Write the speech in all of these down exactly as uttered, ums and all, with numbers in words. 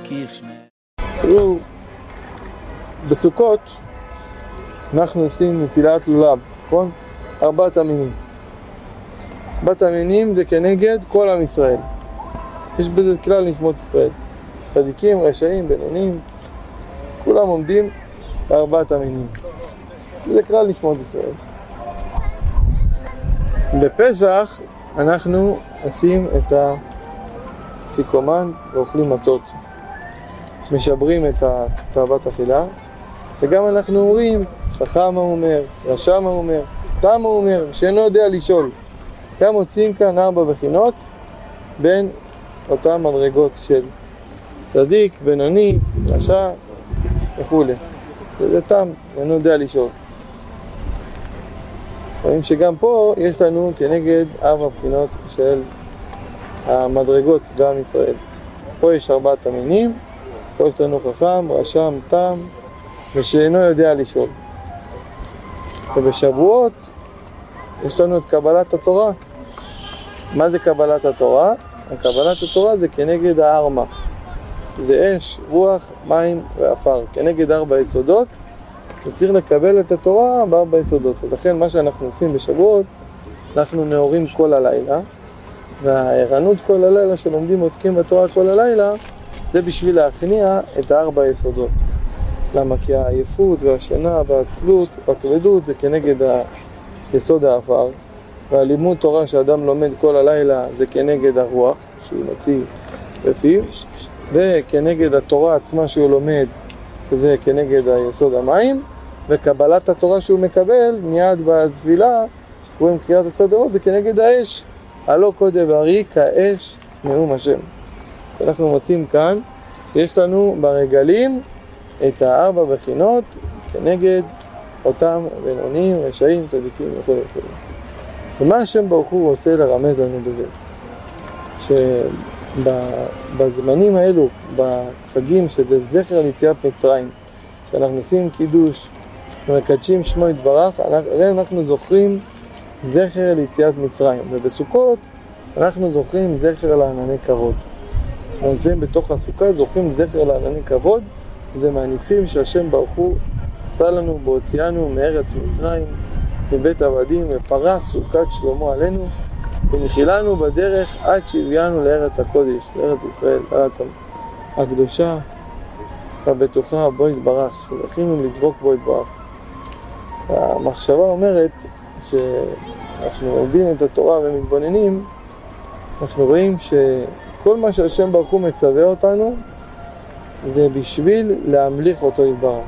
תראו, בסוכות אנחנו עושים נטילת לולב, נכון? ארבעת המינים. ארבעת המינים זה כנגד כל עם ישראל. יש בזה כלל נשמות ישראל. צדיקים, רשעים, בינונים, כולם עומדים בארבעת המינים. זה כלל נשמות ישראל. בפסח אנחנו עושים את האפיקומן ואוכלים מצות. משברים את תאוות אכילה, וגם אנחנו אומרים, חכם אומר, רשם אומר, תם אומר, שאינו יודע לשאול. גם מוצאים כאן ארבע בחינות בין אותן מדרגות של צדיק, בינוני, רשע וכו'. וזה תם, אינו יודע לשאול. רואים שגם פה יש לנו כנגד ארבע בחינות של המדרגות בעם ישראל. פה יש ארבעת המינים, פה יש לנו חכם, רשם, תם, ושאינו יודע לשאול. ובשבועות יש לנו את קבלת התורה. מה זה קבלת התורה? קבלת התורה זה כנגד הארמה. זה אש, רוח, מים ואפר. כנגד ארבע יסודות, וצריך לקבל את התורה בארבע יסודות. ולכן מה שאנחנו עושים בשבועות, אנחנו נאורים כל הלילה, והערנות כל הלילה שלומדים ועוסקים בתורה כל הלילה, זה בשביל להכניע את הארבע יסודות. למה? כי העייפות והשינה והעצלות והכבדות זה כנגד היסוד האפר, והלימוד תורה שאדם לומד כל הלילה זה כנגד הרוח שהוא מוציא בפיו, וכנגד התורה עצמה שהוא לומד זה כנגד היסוד המים, וקבלת התורה שהוא מקבל מיד בתפילה שקוראים קריאת הסדר זה כנגד האש. הלא קודם ברי כאש נאום השם. אנחנו מוצאים כאן, יש לנו ברגלים את הארבע בחינות כנגד אותם בינונים, רשעים, צדיקים וכו' וכו'. ומה השם ברוך הוא רוצה לרמז לנו בזה? שבזמנים האלו, בחגים שזה זכר ליציאת מצרים, שאנחנו עושים קידוש ומקדשים שמו יתברך, הרי אנחנו זוכרים זכר ליציאת מצרים, ובסוכות אנחנו זוכרים זכר לענני כבוד. אנחנו נמצאים בתוך הסוכה, זוכרים זכר לענני כבוד, וזה מהניסים שהשם ברוך הוא עשה לנו בהוציאנו מארץ מצרים, מבית עבדים, ופרס סוכת שלמה עלינו, ונחילנו בדרך עד שהביאנו לארץ הקודש, לארץ ישראל, לארץ הקדושה, הבטוחה בו יתברך, שזכינו לדבוק בו יתברך. המחשבה אומרת שאנחנו עובדים את התורה ומתבוננים, אנחנו רואים שכל מה שהשם ברוך הוא מצווה אותנו, זה בשביל להמליך אותו יתברך.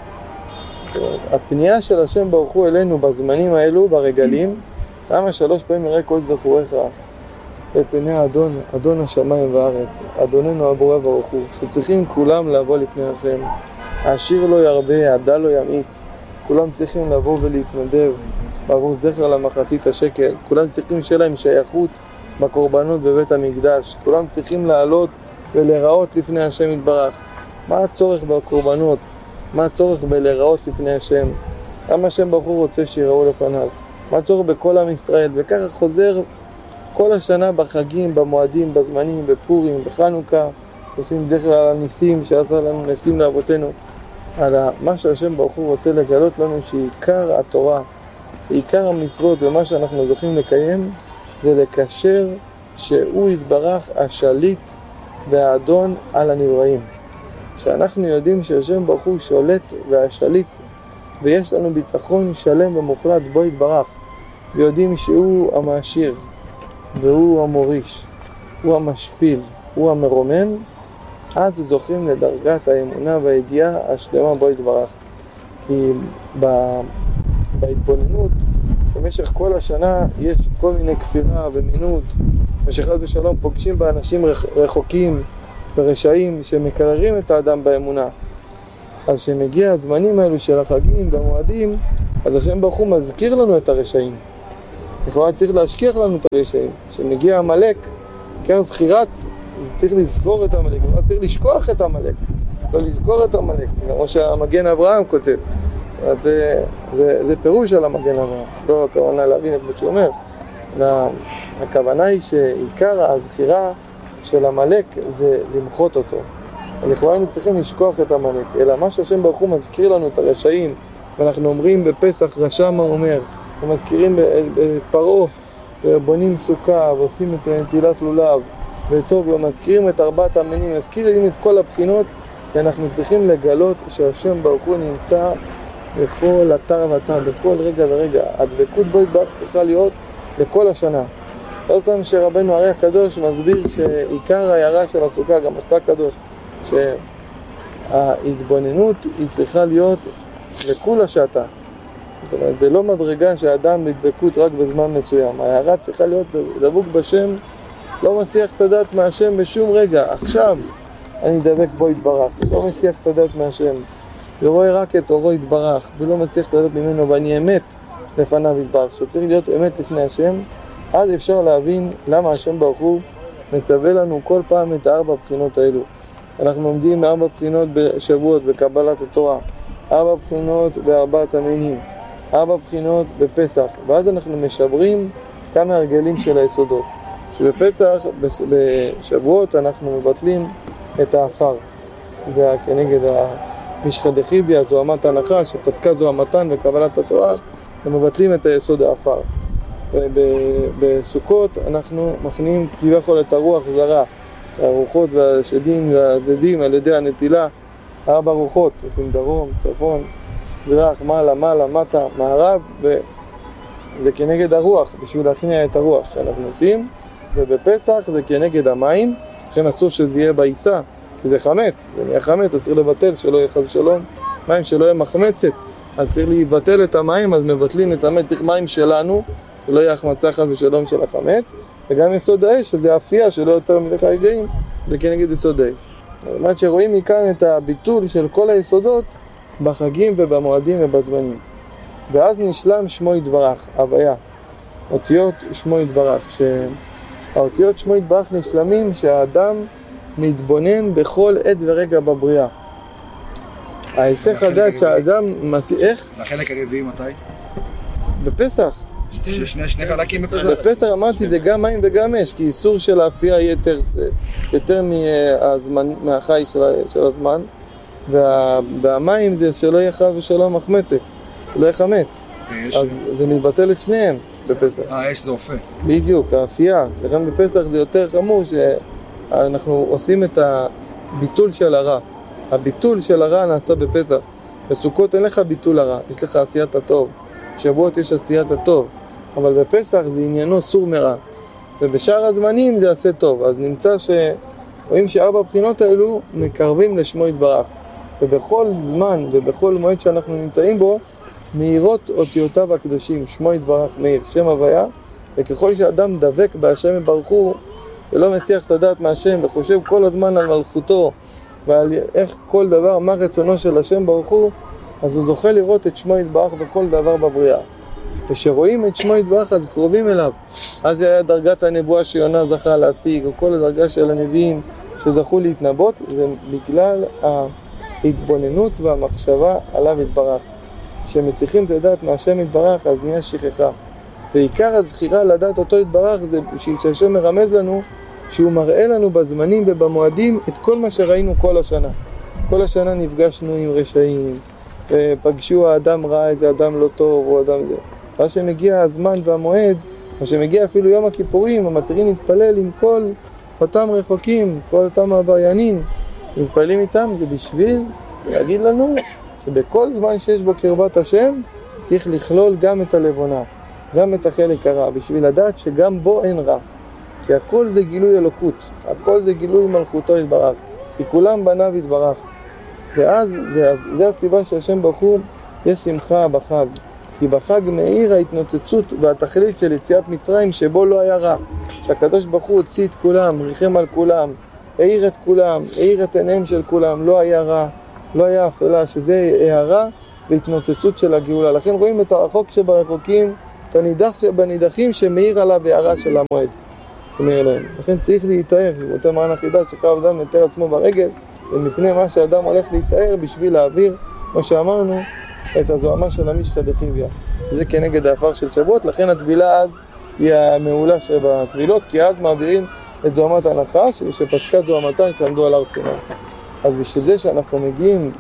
הפנייה של השם ברוך הוא אלינו בזמנים האלו, ברגלים, למה שלוש פעמים יראה כל זכוריך בפני האדון, אדון השמיים והארץ, אדוננו הבורא ברוך הוא, שצריכים כולם לבוא לפני השם. העשיר לא ירבה, הדל לא ימעיט, כולם צריכים לבוא ולהתנדב בעבור זכר למחצית השקל, כולם צריכים שיהיה להם שייכות בקורבנות בבית המקדש, כולם צריכים לעלות ולהיראות לפני השם יתברך. מה הצורך בקורבנות? מה הצורך בלהיראות לפני השם? למה השם ברוך הוא רוצה שיראו לפניו? מה הצורך בכל עם ישראל? וככה חוזר כל השנה בחגים, במועדים, בזמנים, בפורים, בחנוכה, עושים זכר על הניסים שעשה לנו ניסים לאבותינו, על מה שהשם ברוך הוא רוצה לגלות לנו שעיקר התורה, עיקר המצוות ומה שאנחנו זוכים לקיים זה לקשר שהוא יתברך השליט והאדון על הנבראים. שאנחנו יודעים שהשם ברוך הוא שולט והשליט, ויש לנו ביטחון שלם ומוחלט בו יתברך, ויודעים שהוא המעשיר והוא המוריש, הוא המשפיל, הוא המרומם, אז זוכים לדרגת האמונה והידיעה השלמה בו יתברך. כי בהתבוננות במשך כל השנה יש כל מיני כפירה ומינות, ושחד ושלום פוגשים באנשים רחוקים ורשעים שמקררים את האדם באמונה. אז שמגיע הזמנים האלו של החגים והמועדים, אז השם ברוך הוא מזכיר לנו את הרשעים. לכאורה צריך להשכיח לנו את הרשעים. שמגיע המלאק, עיקר זכירת, צריך לזכור את המלאק, צריך לשכוח את המלאק, לא לזכור את המלאק, כמו שהמגן אברהם כותב. זה, זה, זה פירוש על המגן אברהם, לא הכוונה להבין את מה שהוא אומר. הכוונה היא שעיקר הזכירה של המלאק זה למחות אותו, אז כבר היינו צריכים לשכוח את עמלק, אלא מה שהשם ברוך הוא מזכיר לנו את הרשעים, ואנחנו אומרים בפסח רשע מה אומר, ומזכירים בפרעה, ובונים סוכה, ועושים את נטילת לולב, וטוב, ומזכירים את ארבעת המינים, מזכירים את כל הבחינות, ואנחנו צריכים לגלות שהשם ברוך הוא נמצא בכל אתר ואתר, בכל רגע ורגע. הדבקות בו יתברך צריכה להיות לכל השנה. לא סתם שרבנו הרי הקדוש מסביר שעיקר ההערה של הסוכה, גם השפע הקדוש, שההתבוננות היא צריכה להיות לכול השעתה. זאת אומרת, זה לא מדרגה שהאדם מתדבקות רק בזמן מסוים. ההערה צריכה להיות דבוק בשם, לא מסיח את הדעת מהשם בשום רגע. עכשיו אני דבק בו יתברך, לא מסיח את הדעת מהשם, ורואה רק את אורו יתברך, ולא מסיח את הדעת ממנו, ואני אמת לפניו יתברך, שצריך להיות אמת לפני השם. אז אפשר להבין למה השם ברוך הוא מצווה לנו כל פעם את הארבע בחינות האלו. אנחנו לומדים ארבע בחינות בשבועות בקבלת התורה, ארבע בחינות בארבעת המינים, ארבע בחינות בפסח, ואז אנחנו משברים כמה הרגלים של היסודות. שבפסח, בשבועות, אנחנו מבטלים את האפר. זה כנגד המשחדחיביה, זוהמת ההנחה, שפסקה זוהמתן וקבלת התורה, ומבטלים את היסוד האפר. בסוכות אנחנו מכניעים כביכול את הרוח זרה, הרוחות והשדים והזדים על ידי הנטילה, ארבע רוחות, עושים דרום, צפון, מזרח, מעלה, מעלה, מטה, מערב, וזה כנגד הרוח, בשביל להכניע את הרוח שאנחנו עושים. ובפסח זה כנגד המים, לכן אסור שזה יהיה בעיסה, כי זה חמץ, זה נהיה חמץ, אז צריך לבטל שלא יהיה חס ושלום מים, שלא יהיה מחמצת, אז צריך לבטל את המים, אז מבטלים את המים, צריך מים שלנו, שלא יהיה החמצה חס ושלום של החמץ, וגם יסוד האש, שזה אפייה שלא יותר מלך הרגעים, זה כנגד יסוד האש. זאת אומרת שרואים מכאן את הביטול של כל היסודות בחגים ובמועדים ובזמנים. ואז נשלם שמו יתברך, הוויה, אותיות שמו יתברך, שהאותיות שמו יתברך נשלמים שהאדם מתבונן בכל עת ורגע בבריאה. ההיסח הדעת שהאדם מסיע... איך? החלק הרביעי מתי? בפסח. שני שני חלקים בפסח. בפסח אמרתי זה גם מים וגם אש, כי איסור של האפייה יהיה יותר, יותר מהזמן, מהחי של, של הזמן, וה, והמים זה שלא יהיה חס ושלום מחמצת, לא יהיה חמץ. אז זה מתבטל את שניהם בפסח. האש זה אופה. בדיוק, האפייה. לכן בפסח זה יותר חמור שאנחנו עושים את הביטול של הרע. הביטול של הרע נעשה בפסח. בסוכות אין לך ביטול הרע, יש לך עשיית הטוב. בשבועות יש עשיית הטוב. אבל בפסח זה עניינו סור מרע. ובשאר הזמנים זה עשה טוב. אז נמצא שרואים שארבע הבחינות האלו מקרבים לשמו יתברך. ובכל זמן ובכל מועד שאנחנו נמצאים בו, מאירות אותיותיו הקדושים, שמו יתברך מאיר, שם הוויה, וככל שאדם דבק בהשם יתברך הוא, ולא מסיח את הדעת מהשם, וחושב כל הזמן על מלכותו, ועל איך כל דבר, מה רצונו של השם ברוך הוא, אז הוא זוכה לראות את שמו יתברך בכל דבר בבריאה. כשרואים את שמו יתברך אז קרובים אליו. אז זה היה דרגת הנבואה שיונה זכה להשיג, או כל הדרגה של הנביאים שזכו להתנבות, זה בגלל ההתבוננות והמחשבה עליו יתברך. כשמסיחים את הדעת מהשם יתברך אז נהיה שכחה. ועיקר הזכירה לדעת אותו יתברך זה בשביל שהשם מרמז לנו שהוא מראה לנו בזמנים ובמועדים את כל מה שראינו כל השנה. כל השנה נפגשנו עם רשעים, ופגשו האדם רע, איזה אדם לא טוב או אדם זה. ואז שמגיע הזמן והמועד, או שמגיע אפילו יום הכיפורים, המטרין מתפלל עם כל אותם רחוקים, כל אותם העבריינים, מתפללים איתם, זה בשביל להגיד לנו שבכל זמן שיש בו קרבת השם, צריך לכלול גם את הלבונה, גם את החלק הרע, בשביל לדעת שגם בו אין רע. כי הכל זה גילוי אלוקות, הכל זה גילוי מלכותו יתברך, כי כולם בניו יתברך. ואז זה, זה הסיבה שהשם ברוך הוא יש שמחה בחג, כי בחג מאיר ההתנוצצות והתכלית של יציאת מצרים שבו לא היה רע, שהקדוש ברוך הוא הוציא את כולם, ריחם על כולם, העיר את כולם, העיר את עיניהם של כולם, לא היה רע, לא היה אפלה, שזה הערה והתנוצצות של הגאולה. לכן רואים את הרחוק שברחוקים, את הנידח שבנידחים שמאיר עליו הערה של המועד. אומר להם. לכן צריך להתאר, אותה מען החידה שחייב אדם לתאר עצמו ברגל, ומפני מה שאדם הולך להתאר בשביל להעביר, כמו שאמרנו, את הזוהמה של המשחדחיביה. זה כנגד האפר של שבועות, לכן הטבילה אז היא המעולה שבטבילות, כי אז מעבירים את זוהמת הנחש, שפסקה זוהמתן כשעמדו על הר סיני. אז בשביל זה שאנחנו מגיעים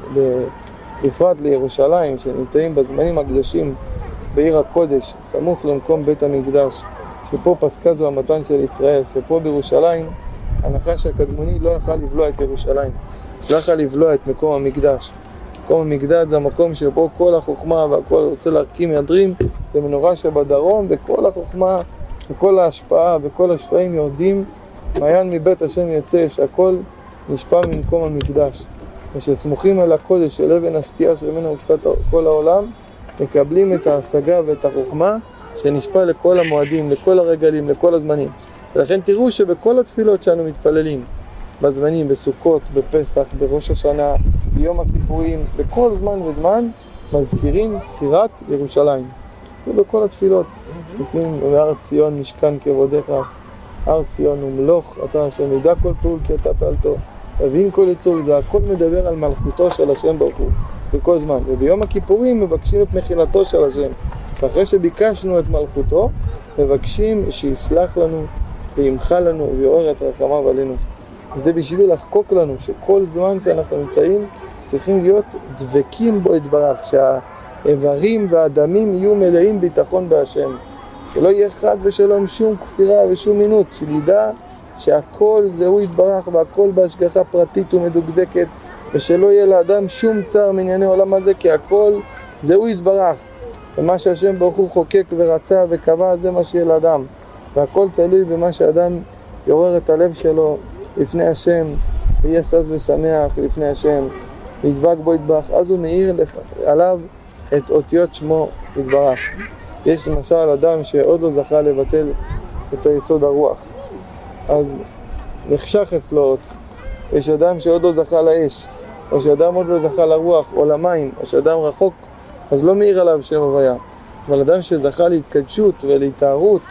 בפרט לירושלים, שנמצאים בזמנים הקדושים בעיר הקודש, סמוך למקום בית המקדש, שפה פסקה זו המתן של ישראל, שפה בירושלים הנחש הקדמוני לא יכל לבלוע את ירושלים, לא יכל לבלוע את מקום המקדש. מקום המקדש זה המקום שבו כל החוכמה והכל רוצה להרכים ידרים, זה מנורה שבדרום, וכל החוכמה וכל ההשפעה וכל השפעים יורדים, מעיין מבית השם יצא, שהכל נשפע ממקום המקדש. ושסמוכים על הקודש של אבן השתייה שממנה הושתת כל העולם, מקבלים את ההשגה ואת החוכמה שנשפע לכל המועדים, לכל הרגלים, לכל הזמנים. ולכן תראו שבכל התפילות שאנו מתפללים, בזמנים, בסוכות, בפסח, בראש השנה, ביום הכיפורים, בכל זמן וזמן, מזכירים זכירת ירושלים. ובכל התפילות, מזכירים בהר ציון משכן כבודיך, הר ציון ומלוך, אתה השם ידע כל פעול כי אתה פעלתו, תבין כל יצור, זה הכל מדבר על מלכותו של השם ברוך הוא, בכל זמן. וביום הכיפורים מבקשים את מחילתו של השם. ואחרי שביקשנו את מלכותו, מבקשים שיסלח לנו וימחל לנו ויעורר את רחמיו עלינו. זה בשביל לחקוק לנו שכל זמן שאנחנו נמצאים צריכים להיות דבקים בו יתברך, שהאיברים והדמים יהיו מלאים ביטחון בהשם, שלא יהיה חד ושלום שום כפירה ושום מינות, שלידע שהכל זהו יתברך והכל בהשגחה פרטית ומדוקדקת, ושלא יהיה לאדם שום צער מענייני עולם הזה, כי הכל זהו יתברך, ומה שהשם ברוך הוא חוקק ורצה וקבע זה מה שיהיה לאדם, והכל תלוי במה שאדם יעורר את הלב שלו לפני השם, ויהיה שש ושמח לפני השם, וידבק בו יתברך, אז הוא מאיר עליו את אותיות שמו יתברך. יש למשל אדם שעוד לא זכה לבטל את היסוד הרוח, אז נחשך אצלו. יש אדם שעוד לא זכה לאש, או שאדם עוד לא זכה לרוח או למים, או שאדם רחוק, אז לא מאיר עליו שם הוויה. אבל אדם שזכה להתקדשות ולהתארות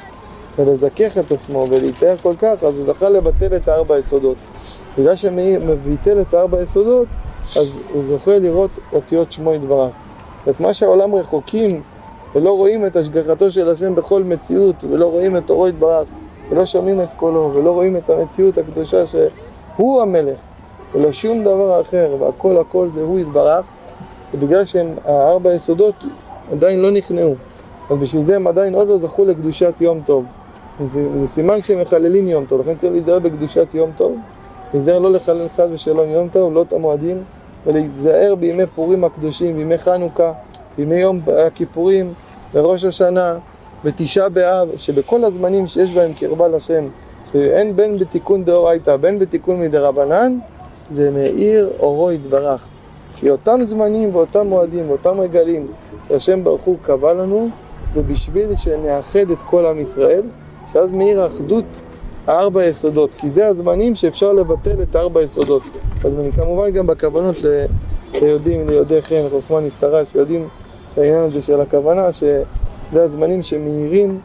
ולזכך את עצמו ולהתאר כל כך, אז הוא זכה לבטל את הארבע היסודות. בגלל שמביטל את הארבע היסודות, אז הוא זוכה לראות אותיות שמו יתברך. את מה שהעולם רחוקים ולא רואים את השגחתו של השם בכל מציאות, ולא רואים את אורו יתברך, ולא שומעים את קולו, ולא רואים את המציאות הקדושה שהוא המלך, ולא שום דבר אחר, והכל הכל זה הוא יתברך, ובגלל שהארבע היסודות עדיין לא נכנעו, אז בשביל זה הם עדיין עוד לא זכו לקדושת יום טוב. זה, זה סימן שהם מחללים יום טוב, לכן צריך להיזהר בקדושת יום טוב, להיזהר לא לחלל חס ושלום יום טוב, לא את המועדים, ולהיזהר בימי פורים הקדושים, בימי חנוכה, בימי יום הכיפורים, בראש השנה, בתשעה באב, שבכל הזמנים שיש בהם קרבה לשם, שאין בין בתיקון דאורייתא, בין בתיקון מדרבנן, זה מאיר אורו יתברך. כי אותם זמנים ואותם מועדים ואותם רגלים שהשם ברוך הוא קבע לנו, ובשביל שנאחד את כל עם ישראל, שאז מאיר האחדות הארבע יסודות, כי זה הזמנים שאפשר לבטל את הארבע יסודות. אז כמובן גם בכוונות ליודעים, ליודעי חן, חוכמה נסתרה, שיודעים את העניין הזה של הכוונה, שזה הזמנים שמאירים,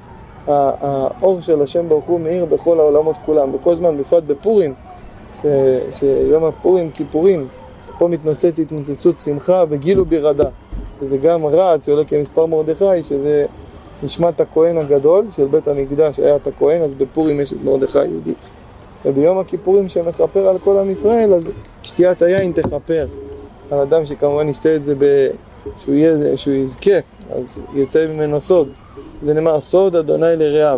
האור של השם ברוך הוא מאיר בכל העולמות כולם, בכל זמן, בפרט בפורים, ש, שיום הפורים, כיפורים, פה מתנוצץ התנוצצות שמחה וגילו בירדה. וזה גם רעד שעולה כמספר מרדכי, שזה נשמת הכהן הגדול של בית המקדש, היה את הכהן, אז בפורים יש את מרדכי יהודי. וביום הכיפורים שמחפר על כל עם ישראל, אז שתיית היין תחפר. על אדם שכמובן ישתה את זה ב... שהוא, יהיה... שהוא יזכה, אז יצא ממנו סוד. זה נאמר סוד אדוני לרעיו,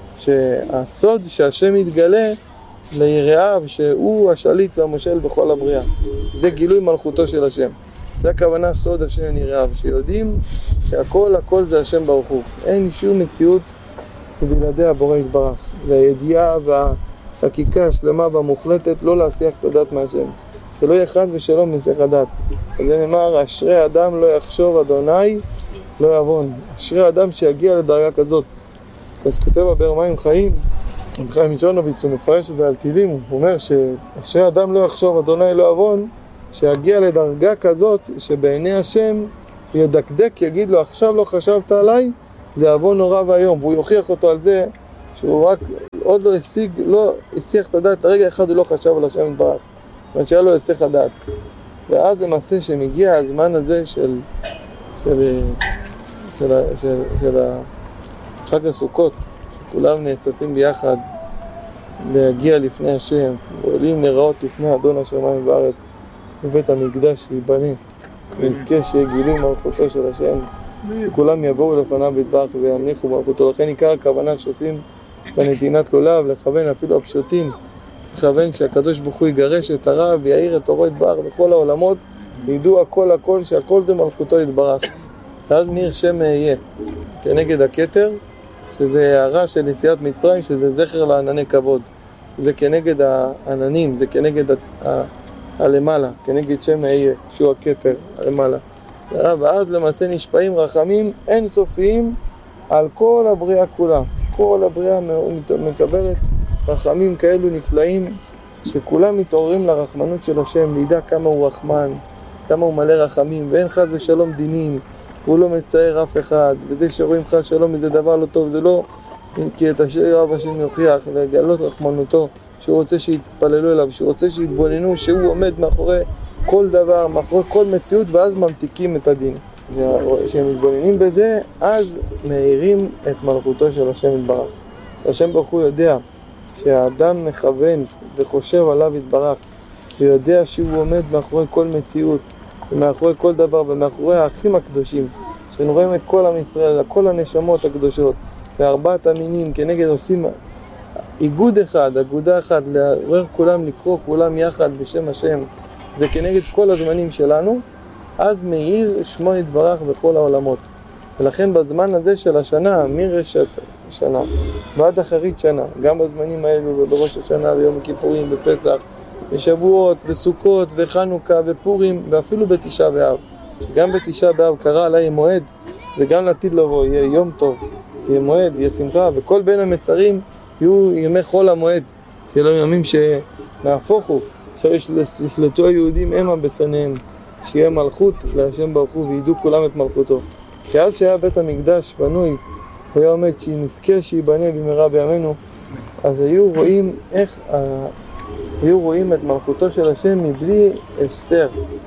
שהסוד שהשם יתגלה לירעיו, שהוא השליט והמושל בכל הבריאה. זה גילוי מלכותו של השם. זה הכוונה סוד השם ירעיו, שיודעים שהכל הכל זה השם ברוך הוא. אין שום מציאות בלעדי הבורא יתברך. זה הידיעה והחקיקה השלמה והמוחלטת לא להסיח את הדעת מהשם. שלא יהיה חד ושלום מסך הדעת. זה נאמר, אשרי אדם לא יחשוב אדוני לא יבון. אשרי אדם שיגיע לדרגה כזאת. אז כותב הבאר מים חיים, חיים מצ'ונוביץ, הוא מפרש את זה על תהילים, הוא אומר שאשרי אדם לא יחשוב אדוני לא יבון, שיגיע לדרגה כזאת שבעיני השם ידקדק, יגיד לו עכשיו לא חשבת עליי, זה עוון נורא והיום, והוא יוכיח אותו על זה שהוא רק עוד לא השיג, לא השיח את הדעת, לרגע אחד הוא לא חשב על השם יתברך, זאת אומרת שהיה לו השיח הדעת. ואז למעשה שמגיע הזמן הזה של של של, של, של חג הסוכות, שכולם נאספים ביחד להגיע לפני השם, ועולים לראות לפני אדון השמיים בארץ, בבית המקדש ייבנה, ונזכה שיהיה גילוי מלכותו של השם, וכולם יבואו לפניו יתברך וימליכו מלכותו. לכן עיקר הכוונה שעושים בנתינת לולב, לכוון אפילו הפשוטים, לכוון שהקדוש ברוך הוא יגרש את הרע ויעיר את אורו יתברך בכל העולמות, ידעו הכל הכל שהכל זה מלכותו יתברך. ואז מאיר שם יהיה כנגד הכתר, שזה הערה של יציאת מצרים, שזה זכר לענני כבוד. זה כנגד העננים, זה כנגד ה... הלמעלה, כנגד שם יהיה, שהוא הכתר, הלמעלה. ואז למעשה נשפעים רחמים אינסופיים על כל הבריאה כולה. כל הבריאה מקבלת רחמים כאלו נפלאים, שכולם מתעוררים לרחמנות של השם, לידע כמה הוא רחמן, כמה הוא מלא רחמים, ואין חס ושלום דינים, הוא לא מצער אף אחד, וזה שרואים חס ושלום איזה דבר לא טוב, זה לא כי את אשר יאהב השם יוכיח, לגלות רחמנותו, שהוא רוצה שיתפללו אליו, שהוא רוצה שיתבוננו, שהוא עומד מאחורי כל דבר, מאחורי כל מציאות, ואז ממתיקים את הדין. כשהם מתבוננים בזה, אז מאירים את מלכותו של השם יתברך. השם ברוך הוא יודע שהאדם מכוון וחושב עליו יתברך, ויודע שהוא עומד מאחורי כל מציאות, ומאחורי כל דבר, ומאחורי האחים הקדושים, שנראים את כל עם ישראל, כל הנשמות הקדושות, וארבעת המינים כנגד עושים איגוד אחד, אגודה אחת, לעורר כולם, לקרוא כולם יחד בשם השם, זה כנגד כל הזמנים שלנו, אז מאיר שמו יתברך בכל העולמות. ולכן בזמן הזה של השנה, מראשית השנה ועד אחרית שנה, גם בזמנים האלו, בראש השנה, ביום הכיפורים, בפסח, בשבועות וסוכות וחנוכה ופורים, ואפילו בתשעה באב, שגם בתשעה באב קרא עליי מועד, זה גם לעתיד לבוא, יהיה יום טוב, יהיה מועד, יהיה שמחה, וכל בין המצרים יהיו ימי חול המועד, שיהיה לנו ימים שנהפוכו, שישלטו היהודים המה בשונאיהם, שיהיה מלכות להשם ברוך הוא וידעו כולם את מלכותו. כי אז שהיה בית המקדש בנוי, הוא היה עומד שנזכה שיבנה במהרה בימינו, אז היו רואים איך, היו רואים את מלכותו של השם מבלי הסתר.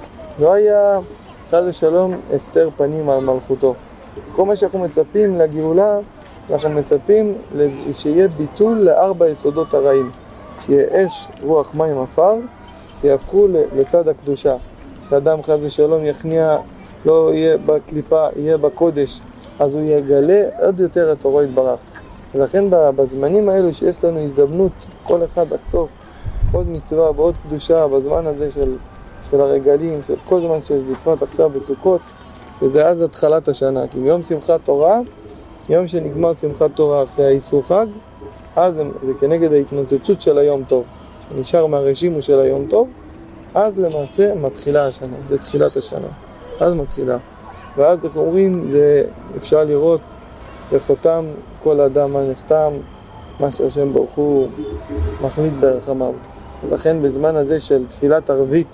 לא היה חס ושלום הסתר פנים על מלכותו. כל מה שאנחנו מצפים לגאולה, אנחנו מצפים שיהיה ביטול לארבע יסודות הרעים, שיהיה אש, רוח, מים, עפר, יהפכו לצד הקדושה. שאדם חס ושלום יכניע, לא יהיה בקליפה, יהיה בקודש, אז הוא יגלה עוד יותר את אורו יתברך. ולכן בזמנים האלו שיש לנו הזדמנות, כל אחד לכתוב עוד מצווה ועוד קדושה בזמן הזה של, של הרגלים, של כל זמן שיש בפרט עכשיו בסוכות, וזה אז התחלת השנה. כי ביום שמחת תורה, יום שנגמר שמחת תורה אחרי האיסור חג, אז זה, זה כנגד ההתנוצצות של היום טוב, שנשאר מהרשימו של היום טוב, אז למעשה מתחילה השנה, זה תחילת השנה, אז מתחילה. ואז איך אומרים, זה אפשר לראות בחותם כל אדם מה נחתם, מה שהשם ברוך הוא מחליט ברחמיו. לכן בזמן הזה של תפילת ערבית,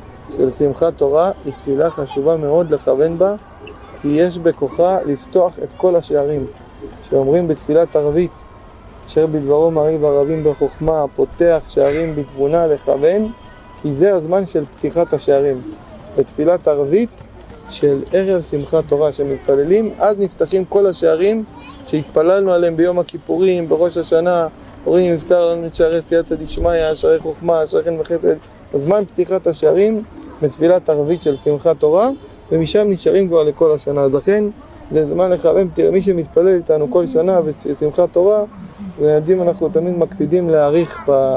של שמחת תורה, היא תפילה חשובה מאוד לכוון בה, כי יש בכוחה לפתוח את כל השערים. שאומרים בתפילת ערבית, אשר בדברו מריב ערבים בחוכמה, פותח שערים בתבונה לכוון, כי זה הזמן של פתיחת השערים. בתפילת ערבית של ערב שמחת תורה שמתפללים, אז נפתחים כל השערים שהתפללנו עליהם ביום הכיפורים, בראש השנה, אומרים יפתח לנו את שערי סייעתא דשמיא, שערי חוכמה, שערי חן וחסד. הזמן פתיחת השערים בתפילת ערבית של שמחת תורה, ומשם נשארים כבר לכל השנה. אז לכן זה זמן לכוון, תראה, מי שמתפלל איתנו כל שנה בשמחת תורה, ויודעים אנחנו תמיד מקפידים להאריך ב...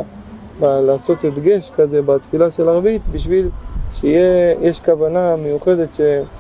לעשות הדגש כזה בתפילה של ערבית, בשביל שיהיה, יש כוונה מיוחדת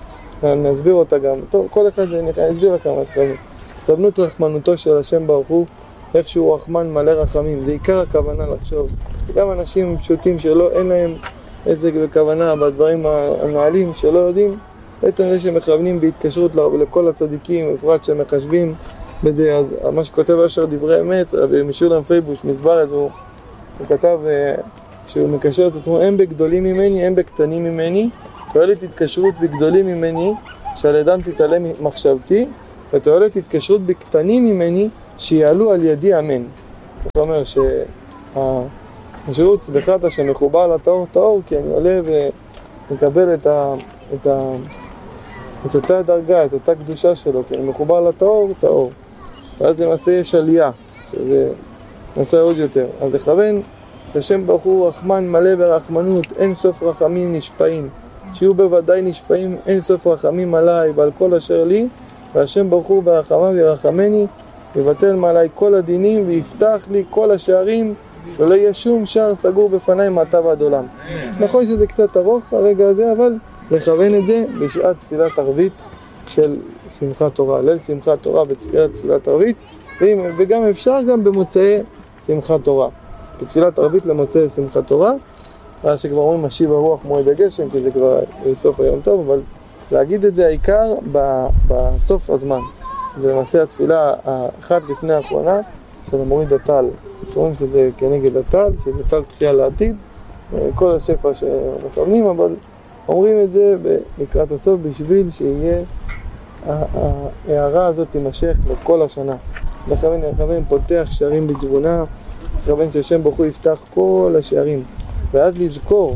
שנסביר אותה גם. טוב, כל אחד נסביר לכם את זה. כוונות רחמנותו של השם ברוך הוא, איך שהוא רחמן מלא רחמים, זה עיקר הכוונה לחשוב. גם אנשים פשוטים שלא, אין להם איזה כוונה בדברים הנעלים שלא יודעים, בעצם זה שמכוונים בהתקשרות לכל הצדיקים, בפרט שמחשבים בזה. אז מה שכותב אשר דברי אמת, רבי משולם פייבוש מסברת, הוא הוא כתב שהוא מקשר את עצמו, הם בגדולים ממני, הם בקטנים ממני, תועלת התקשרות בגדולים ממני, שעל ידם תתעלה מחשבתי, ותועלת התקשרות בקטנים ממני, שיעלו על ידי אמן. זאת אומרת שהשירות בחטא שמחובר לטהור טהור, כי אני עולה ומקבל את, ה, את, ה, את אותה דרגה, את אותה קדושה שלו, כי אני מחובר לטהור טהור. ואז למעשה יש עלייה, שזה נעשה עוד יותר. אז לכוון שהשם ברוך הוא רחמן מלא ברחמנות, אין סוף רחמים נשפעים, שיהיו בוודאי נשפעים אין סוף רחמים עליי ועל כל אשר לי, והשם ברוך הוא ברחמיו ירחמני, יבטל מעלי כל הדינים ויפתח לי כל השערים, ולא יהיה שום שער סגור בפניי מעתה ועד עולם. נכון שזה קצת ארוך הרגע הזה, אבל לכוון את זה בשעת תפילת ערבית של שמחת תורה, ליל שמחת תורה בתפילת תפילת ערבית, וגם אפשר גם במוצאי שמחת תורה, בתפילת ערבית למוצאי שמחת תורה, שכבר אומרים משיב הרוח מועד הגשם, כי זה כבר סוף היום טוב, אבל להגיד את זה העיקר בסוף הזמן. זה למעשה התפילה האחת לפני האחרונה של המוריד הטל. אומרים שזה כנגד הטל, שזה טל תחייה לעתיד, כל השפע שמכוונים, אבל אומרים את זה לקראת הסוף בשביל שיהיה ההערה הזאת תימשך לכל השנה. לכוון לכוון פותח שערים בתבונה, לכוון שהשם ברוך הוא יפתח כל השערים, ואז לזכור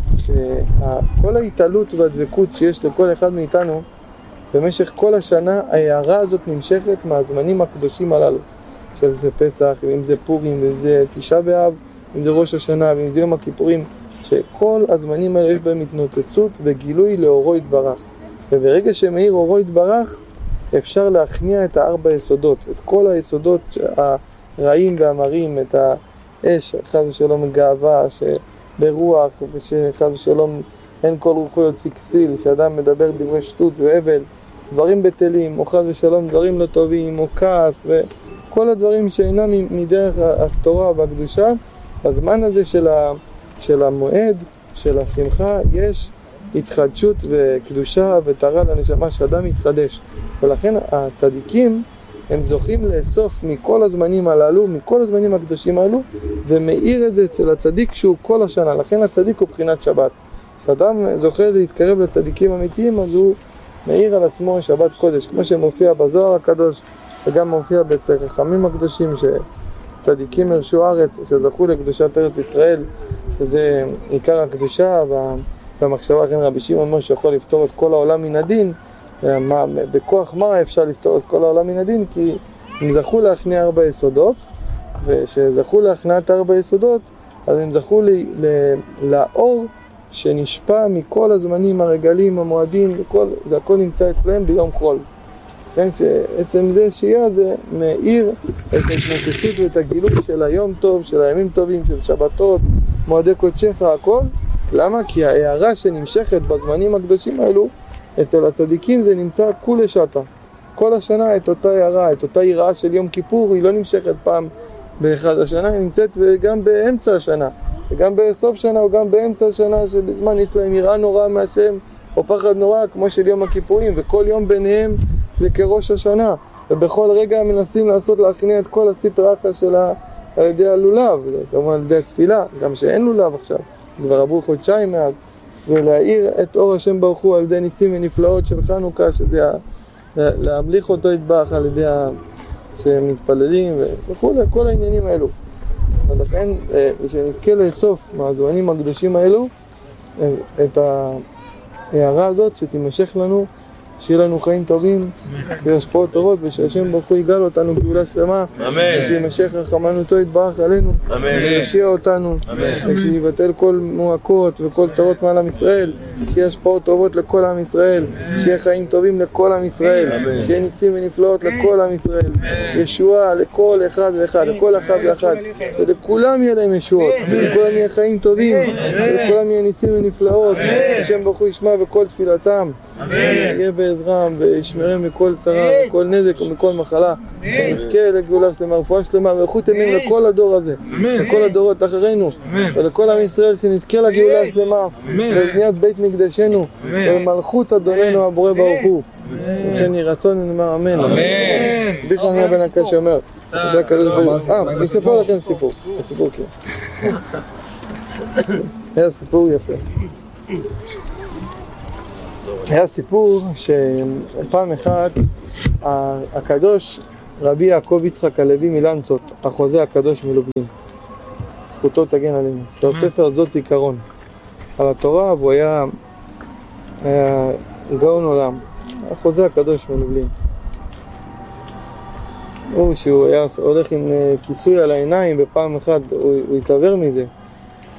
שכל ההתעלות והדבקות שיש לכל אחד מאיתנו במשך כל השנה, ההערה הזאת נמשכת מהזמנים הקדושים הללו, של זה פסח, ואם זה פורים, ואם זה תשעה באב, ואם זה ראש השנה, ואם זה יום הכיפורים, שכל הזמנים האלה יש בהם התנוצצות וגילוי לאורו יתברך. וברגע שמאיר אורו יתברך, אפשר להכניע את הארבע יסודות, את כל היסודות הרעים והמרים, את האש, חס ושלום גאווה, שברוח, ושחס ושלום אין כל רוחו יוצא כסיל, שאדם מדבר דברי שטות והבל, דברים בטלים, או חס ושלום דברים לא טובים, או כעס, וכל הדברים שאינם מדרך התורה והקדושה. בזמן הזה של, ה, של המועד, של השמחה, יש התחדשות וקדושה וטהרה לנשמה שאדם מתחדש. ולכן הצדיקים הם זוכים לאסוף מכל הזמנים הללו, מכל הזמנים הקדושים הללו, ומאיר את זה אצל הצדיק שהוא כל השנה. לכן הצדיק הוא בחינת שבת. כשאדם זוכה להתקרב לצדיקים אמיתיים, אז הוא מאיר על עצמו שבת קודש, כמו שמופיע בזוהר הקדוש, וגם מופיע בצל חכמים הקדושים, שצדיקים הרשו ארץ, שזכו לקדושת ארץ ישראל, שזה עיקר הקדושה, והמחשבה, לכן רבי שמעון אומר שיכול לפתור את כל העולם מן הדין. בכוח מה אפשר לפתור את כל העולם מן הדין? כי הם זכו להכניע ארבע יסודות, ושזכו להכניעת ארבע יסודות, אז הם זכו לאור שנשפע מכל הזמנים הרגלים, המועדים, וכל, זה הכל נמצא אצלם ביום חול. כן, שעצם זה שיהיה זה מאיר את ההתנתקות ואת הגילוי של היום טוב, של הימים טובים, של שבתות, מועדי קודשך, הכל. למה? כי ההערה שנמשכת בזמנים הקדושים האלו, אצל הצדיקים זה נמצא כולה שתה. כל השנה את אותה הערה, את אותה יראה של יום כיפור, היא לא נמשכת פעם באחד השנה, היא נמצאת גם באמצע השנה. וגם בסוף שנה או גם באמצע השנה שבזמן יש להם יראה נורא מהשם או פחד נורא כמו של יום הכיפורים, וכל יום ביניהם זה כראש השנה, ובכל רגע מנסים לעשות להכניע את כל הסטרא אחרא שלה על ידי הלולב, כלומר על ידי התפילה, גם שאין לולב עכשיו, כבר עברו חודשיים מאז, ולהאיר את אור השם ברוך הוא על ידי ניסים ונפלאות של חנוכה, שזה להמליך אותו יתברך על ידי שמתפללים וכו', כל העניינים האלו. אז לכן, שנזכה לאסוף מהזמנים הקדושים האלו את ההערה הזאת שתימשך לנו, שיהיה לנו חיים טובים והשפעות טובות, ושהשם ברוך הוא יגאל אותנו גאולה שלמה, ושימשך רחמנותו יתברך עלינו, וישיע אותנו, ושיבטל כל מועקות וכל צרות מעל עם ישראל, שיהיה השפעות טובות לכל עם ישראל, שיהיה חיים טובים לכל עם ישראל, שיהיה ניסים ונפלאות לכל עם ישראל, ישועה לכל אחד ואחד, לכל אחד ואחד, ולכולם יהיה להם ישועות, ולכולם יהיה חיים טובים, ולכולם יהיה ניסים ונפלאות, השם ברוך הוא ישמע בכל תפילתם, יהיה בעזרם וישמרם מכל צרה, מכל נזק ומכל מחלה, ונזכה לגאולה שלמה, רפואה שלמה ואיכות ימים לכל הדור הזה, לכל הדורות אחרינו, ולכל עם ישראל שנזכה לגאולה שלמה, לבניית בית מקדשנו, ולמלכות אדוננו הבורא ברוך הוא. וכן יהי רצון ונאמר אמן. ביחד בן הקש שאומר, זה הקדוש ברוך הוא. אה, אני אספר לכם סיפור. הסיפור כן. היה סיפור יפה. היה סיפור שפעם אחת הקדוש רבי יעקב יצחק הלוי מלנצות, החוזה הקדוש מלובלין, זכותו תגן עלינו, את הספר זאת זיכרון על התורה, והוא היה, היה גאון עולם, החוזה הקדוש מלובלין. הוא שהוא היה הולך עם כיסוי על העיניים, בפעם אחת הוא, הוא התעבר מזה,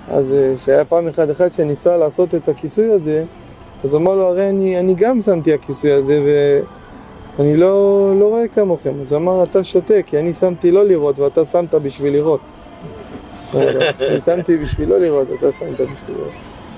אז שהיה פעם אחד אחד שניסה לעשות את הכיסוי הזה, אז אמר לו, הרי אני, אני גם שמתי הכיסוי הזה ואני לא, לא רואה כמוכם. אז אמר, אתה שותק, כי אני שמתי לא לראות ואתה שמת בשביל לראות. אני שמתי בשביל לא לראות, אתה שמת בשביל לראות.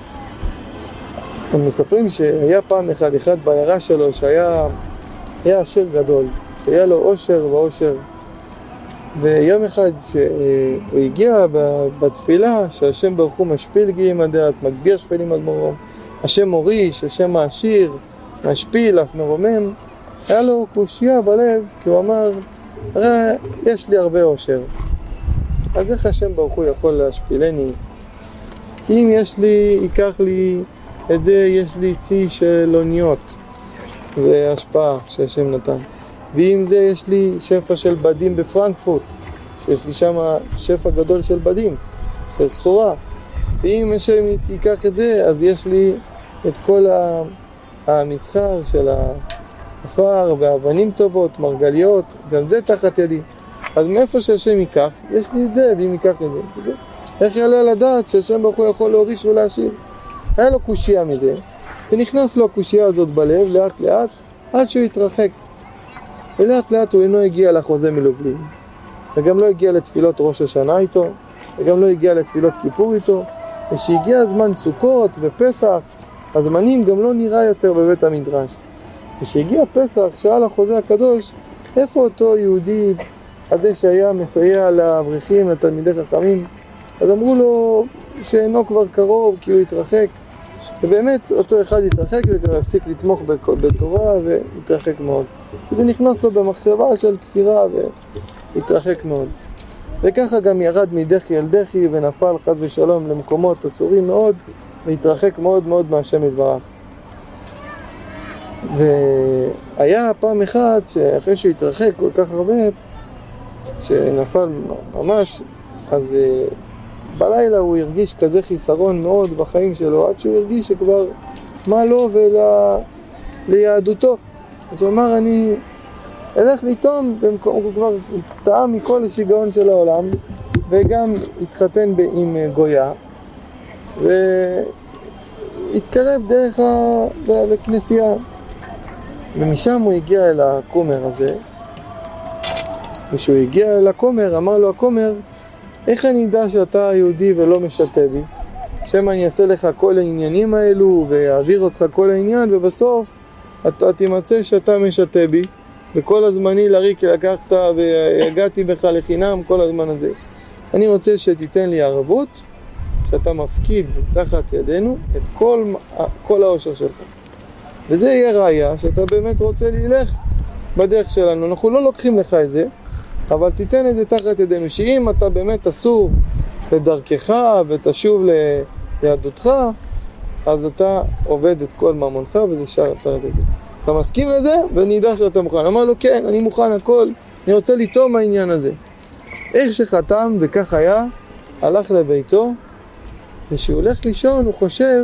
הם מספרים שהיה פעם אחד אחד בעיירה שלו שהיה היה עשיר גדול, שהיה לו עושר ועושר. ויום אחד שהוא הגיע בתפילה, שהשם ברוך הוא משפיל גאים הדעת, מגביר שפלים עד מרום, השם מוריש, השם מעשיר, משפיל אף מרומם, היה לו קושיה בלב, כי הוא אמר, הרי יש לי הרבה עושר, אז איך השם ברוך הוא יכול להשפילני? אם יש לי, ייקח לי את זה, יש לי צי של אוניות והשפעה שהשם נתן. ואם זה יש לי שפע של בדים בפרנקפורט, שיש לי שם שפע גדול של בדים, של סחורה. ואם השם ייקח את זה, אז יש לי את כל המסחר של האפר והאבנים טובות, מרגליות, גם זה תחת ידי. אז מאיפה שהשם ייקח, יש לי את זה, ואם ייקח את זה. איך יעלה לדעת שהשם ברוך הוא יכול להוריש ולהשאיר? היה לו קושיה מזה, ונכנס לו הקושיה הזאת בלב לאט לאט, עד שהוא התרחק. ולאט לאט הוא אינו הגיע לחוזה מלובלין, וגם לא הגיע לתפילות ראש השנה איתו, וגם לא הגיע לתפילות כיפור איתו, ושהגיע הזמן סוכות ופסח, הזמנים גם לא נראה יותר בבית המדרש. ושהגיע פסח, שאל החוזה הקדוש, איפה אותו יהודי הזה שהיה מסייע לאברכים, לתלמידי חכמים? אז אמרו לו שאינו כבר קרוב, כי הוא התרחק. ובאמת אותו אחד התרחק וכבר הפסיק לתמוך בתורה והתרחק מאוד. וזה נכנס לו במחשבה של כפירה והתרחק מאוד. וככה גם ירד מדחי אל דחי ונפל חד ושלום למקומות אסורים מאוד, והתרחק מאוד מאוד מהשם יתברך. והיה פעם אחד שאחרי שהוא התרחק כל כך הרבה, שנפל ממש, אז בלילה הוא הרגיש כזה חיסרון מאוד בחיים שלו, עד שהוא הרגיש שכבר מה לו וליהדותו. אז הוא אמר, אני אלך לטעום, במקום, הוא כבר טעם מכל השיגעון של העולם, וגם התחתן עם גויה, והתקרב דרך הכנסייה. ומשם הוא הגיע אל הכומר הזה, וכשהוא הגיע אל הכומר, אמר לו הכומר, איך אני אדע שאתה יהודי ולא משתה בי? שמה אני אעשה לך כל העניינים האלו ויעביר אותך כל העניין, ובסוף אתה תימצא שאתה משתה בי, וכל הזמני לריק לקחת והגעתי בך לחינם כל הזמן הזה. אני רוצה שתיתן לי ערבות, שאתה מפקיד תחת ידינו את כל, כל העושר שלך. וזה יהיה ראיה שאתה באמת רוצה ללך בדרך שלנו. אנחנו לא לוקחים לך את זה, אבל תיתן את זה תחת ידינו, שאם אתה באמת תסור לדרכך ותשוב ליהדותך, אז אתה עובד את כל ממונך וזה שער תחת ידינו. אתה מסכים לזה? ואני ידע שאתה מוכן. אמר לו, כן, אני מוכן הכל, אני רוצה לטעום מהעניין הזה. איך שחתם וכך היה, הלך לביתו, וכשהוא הולך לישון הוא חושב,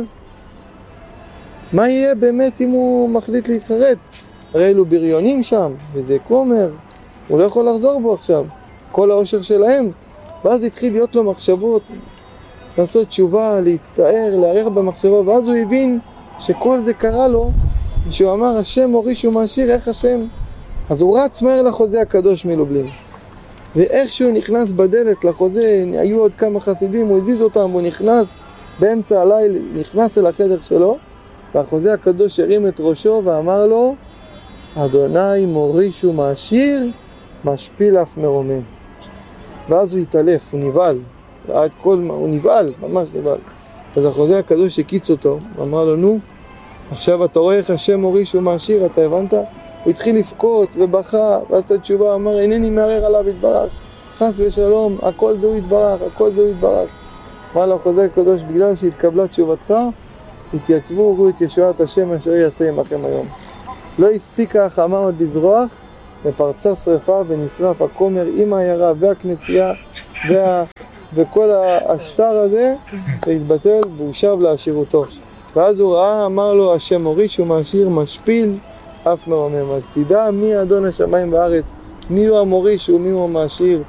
מה יהיה באמת אם הוא מחליט להתחרט? הרי אלו בריונים שם, וזה כומר, הוא לא יכול לחזור בו עכשיו, כל העושר שלהם. ואז התחיל להיות לו מחשבות, לעשות תשובה, להצטער, לערער במחשבה, ואז הוא הבין שכל זה קרה לו, שהוא אמר, השם מוריש ומעשיר, איך השם? אז הוא רץ מהר לחוזה הקדוש מלובלין. ואיך שהוא נכנס בדלת לחוזה, היו עוד כמה חסידים, הוא הזיז אותם, הוא נכנס באמצע הלילה, נכנס אל החדר שלו, והחוזה הקדוש הרים את ראשו ואמר לו, אדוני מוריש ומעשיר, משפיל אף מרומם. ואז הוא התעלף, הוא נבעל, כל, הוא נבעל, ממש נבעל. אז החוזה הקדוש הקיץ אותו, אמר לו, נו, עכשיו אתה רואה איך השם מוריש ומעשיר, אתה הבנת? הוא התחיל לפקוט ובכה, ועשה תשובה, אמר, אינני מערער עליו יתברך, חס ושלום, הכל זהו יתברך, הכל זהו יתברך. אמר לו החוזה הקדוש, בגלל שהתקבלה תשובתך, התייצבו וראו את ישועת השם אשר יצא עמכם היום. לא הספיקה החמה עוד לזרוח, ופרצה שריפה ונשרף הכומר עם העיירה והכנסייה וה... וכל השטר הזה, והתבטל והוא שב לעשירותו. ואז הוא ראה, אמר לו, השם מוריש ומעשיר, משפיל אף מרומם. אז תדע מי אדון השמיים והארץ, מי הוא המוריש ומי הוא המעשיר,